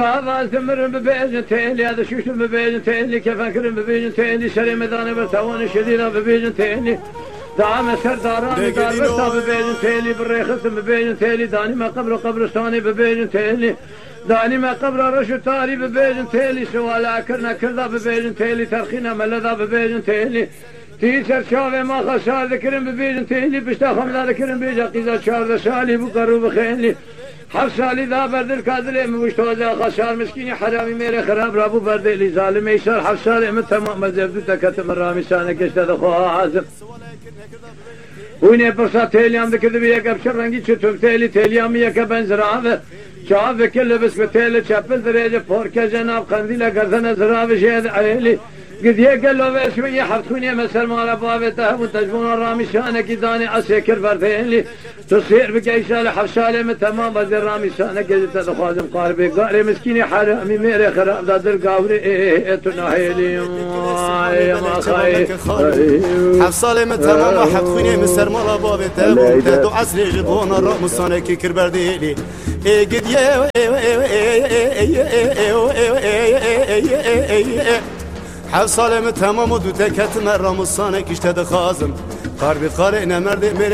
هذا ثمر ببيجن تيلي هذا شوش ببيجن تيلي كفكر ببيجن تيلي شري مدان برتوان شدينا ببيجن تيلي دعم سرداران دار برتا ببيجن تيلي بالريخص ببيجن تيلي داني ما قبر قبرستاني ببيجن تيلي داني ما قبر رشو تاري ببيجن تيلي سوالا كرنا كردا ببيجن تيلي ترخينا ملدا ببيجن تيلي تيسر شاوه ما خسار ذكرن ببيجن تيلي بشتا خمدا ذكرن بيجا قيزا شارد سالي بقرو بخينلي حف سالی دا بردل کادله مشتوزه خشار مسکینی حرامی میره خراب رابو بردلی ظالم ایشار حف سالی من تمام مزبدو تکتم رامی سانه کشته دخواه عازم وینه پرسا تیلیام دکرده بی یک ابشر رنگی چطور تیلیامی یک بنزراوه چاوه کل بس به تیل چپل دریجه پورکه جناب قندیل گردن زراوه شهد عیلی قد يقلوا بشوية حفتوني مسر مال بابته وتجبون الرامي شانك داني أسيكر بردين تصير بقيسة لحفشالي من تمام بدر رامي شانك قد تدخوازم قاربي قاري مسكيني حرامي ميري خراب دادر قاوري تناهيلي ما خاي حفشالي من تمام حفتوني مسر مال بابته وتدو عسري جبون الرامي شانك كر بردين قد حفصالم تمام و دو تکت مرام و سانه کشته دخازم قربی قاره نمرده